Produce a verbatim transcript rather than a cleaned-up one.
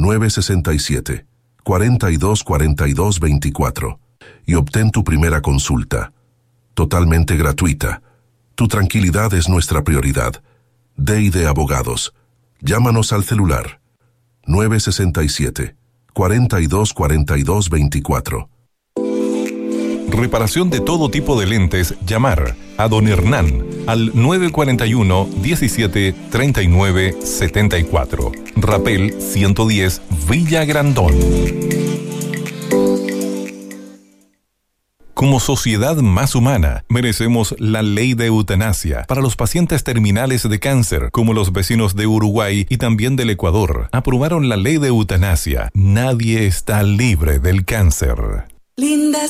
nueve seis siete, cuatro dos cuatro dos dos cuatro y obtén tu primera consulta. Totalmente gratuita. Tu tranquilidad es nuestra prioridad. D I D Abogados. Llámanos al celular nueve seis siete, cuatro dos cuatro dos dos cuatro. Reparación de todo tipo de lentes. Llamar a Don Hernán al nueve cuatro uno, diecisiete, treinta y nueve, setenta y cuatro. Rapel ciento diez, Villa Grandón. Como sociedad más humana, merecemos la ley de eutanasia para los pacientes terminales de cáncer, como los vecinos de Uruguay y también del Ecuador. Aprobaron la ley de eutanasia. Nadie está libre del cáncer. Linda